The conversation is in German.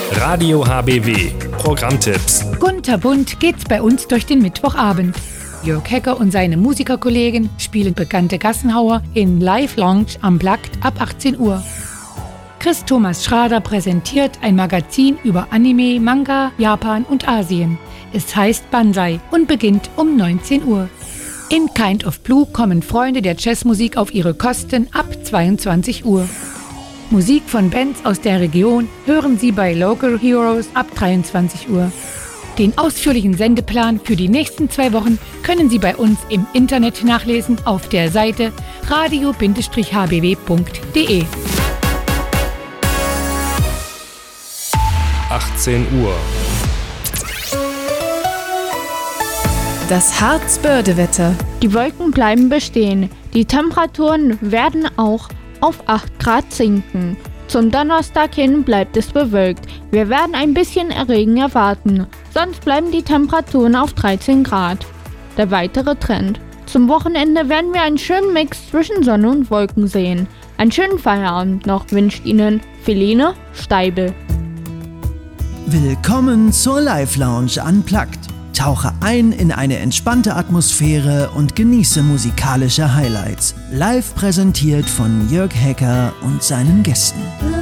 Radio HBW. Programmtipps. Kunterbunt geht's bei uns durch den Mittwochabend. Jörg Hecker und seine Musikerkollegen spielen bekannte Gassenhauer in Live Lounge Unplugged ab 18 Uhr. Chris Thomas Schrader präsentiert ein Magazin über Anime, Manga, Japan und Asien. Es heißt Banzai und beginnt um 19 Uhr. In Kind of Blue kommen Freunde der Jazzmusik auf ihre Kosten ab 22 Uhr. Musik von Bands aus der Region hören Sie bei Local Heroes ab 23 Uhr. Den ausführlichen Sendeplan für die nächsten 2 Wochen können Sie bei uns im Internet nachlesen auf der Seite radio-hbw.de. 18 Uhr. Das Harzbörde-Wetter. Die Wolken bleiben bestehen. Die Temperaturen werden auch auf 8 Grad sinken. Zum Donnerstag hin bleibt es bewölkt. Wir werden ein bisschen Regen erwarten. Sonst bleiben die Temperaturen auf 13 Grad. Der weitere Trend. Zum Wochenende werden wir einen schönen Mix zwischen Sonne und Wolken sehen. Einen schönen Feierabend noch wünscht Ihnen Feline Steibel. Willkommen zur Live Lounge Unplugged. Tauche ein in eine entspannte Atmosphäre und genieße musikalische Highlights. Live präsentiert von Jörg Hecker und seinen Gästen.